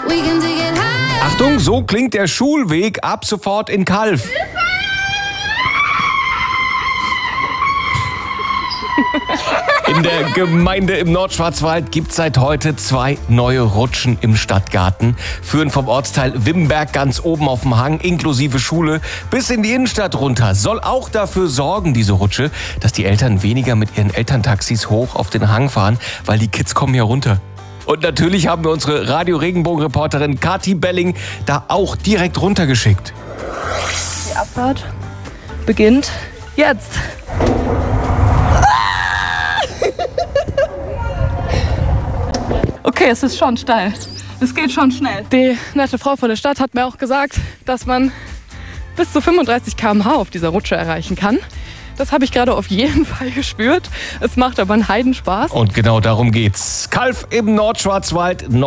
Achtung, so klingt der Schulweg ab sofort in Calw. In der Gemeinde im Nordschwarzwald gibt es seit heute 2 neue Rutschen im Stadtgarten. Führen vom Ortsteil Wimberg ganz oben auf dem Hang inklusive Schule bis in die Innenstadt runter. Soll auch dafür sorgen, diese Rutsche, dass die Eltern weniger mit ihren Elterntaxis hoch auf den Hang fahren, weil die Kids kommen ja runter. Und natürlich haben wir unsere Radio-Regenbogen-Reporterin Kathi Belling da auch direkt runtergeschickt. Die Abfahrt beginnt jetzt. Okay, es ist schon steil. Es geht schon schnell. Die nette Frau von der Stadt hat mir auch gesagt, dass man bis zu 35 km/h auf dieser Rutsche erreichen kann. Das habe ich gerade auf jeden Fall gespürt. Es macht aber einen Heidenspaß. Und genau darum geht's. Calw im Nordschwarzwald.